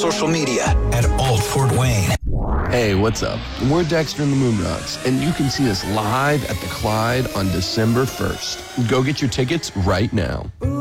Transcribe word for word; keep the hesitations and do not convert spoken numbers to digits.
Social media at Alt Fort Wayne. Hey, what's up? We're Dexter and the Moonrocks, and you can see us live at the Clyde on December first. Go get your tickets right now.